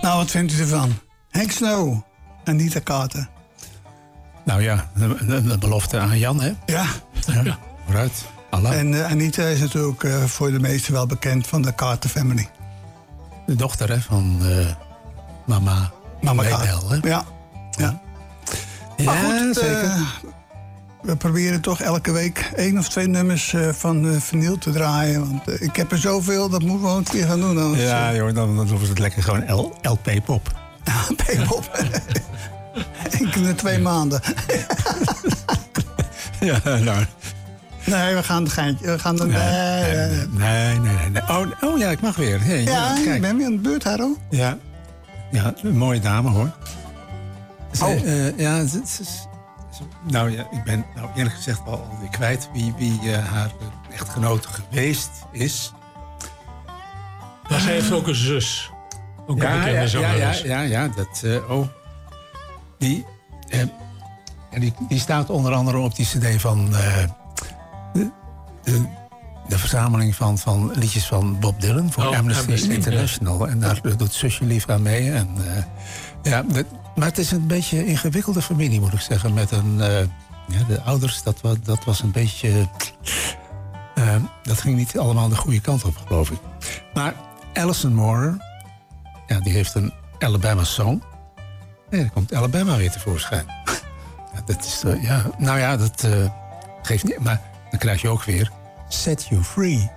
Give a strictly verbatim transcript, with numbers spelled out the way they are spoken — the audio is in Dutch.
Nou, wat vindt u ervan? Henk Snow, Anita Carter. Nou ja, de, de, de belofte aan Jan, hè? Ja. Ja, ja. Vooruit. Allah. En uh, Anita is natuurlijk uh, voor de meesten wel bekend van de Carter family. De dochter, hè, van uh, mama. Mama Carter, hè? Ja. ja. Ja, maar goed, zeker. Uh, we proberen toch elke week één of twee nummers uh, van uh, vinyl te draaien. Want uh, ik heb er zoveel, dat moeten we gewoon een keer gaan doen. Anders, ja, joh, dan, dan hoeven we het lekker gewoon L P-pop. L P-pop. Eén keer in twee maanden. ja, nou... Nee, we gaan het geintje. We gaan de, nee, nee, nee, nee, nee, nee, nee. Oh, oh ja, ik mag weer. Hey, ja, ja, kijk. Ik ben weer aan de beurt, Haro. Ja, ja, een mooie dame, hoor. Ze, oh. Uh, ja, ze, ze, ze, nou ja, ik ben nou eerlijk gezegd al alweer kwijt wie, wie uh, haar echtgenote geweest is. Maar zij heeft ook een zus. Ook ja, een bekende ja, zangeres. ja, ja, ja, dat... Uh, oh, die, uh, ja, die, die staat onder andere op die cd van... Uh, de, de, de verzameling van, van liedjes van Bob Dylan voor oh, Amnesty, Amnesty International. Ja. En daar doet zusje lief aan mee. En, uh, ja, dat, maar het is een beetje een ingewikkelde familie, moet ik zeggen. Met een, uh, ja, de ouders, dat was, dat was een beetje... Uh, dat ging niet allemaal de goede kant op, geloof ik. Maar Alison Moore, ja, die heeft een Alabama song. En dan komt Alabama weer tevoorschijn. ja, dat is, uh, ja, nou ja, dat uh, geeft niet... Maar dan krijg je ook weer Set You Free.